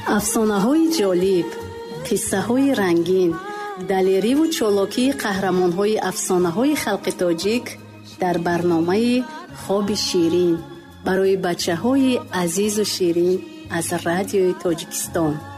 افسانه‌های جالب، قصه‌های رنگین، دلیری و چالاکی قهرمان‌های افسانه‌های خلق تاجیک در برنامه خواب شیرین برای بچه‌های عزیز و شیرین از رادیوی تاجیکستان.